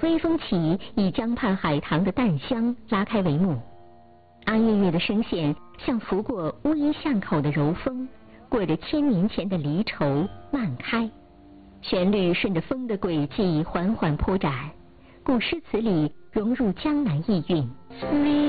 微风起，以江畔海棠的淡香拉开帷幕。阿月月的声线像拂过乌衣巷口的柔风，过着1000年前的离愁漫开。旋律顺着风的轨迹缓缓铺展，故诗词里融入江南意韵。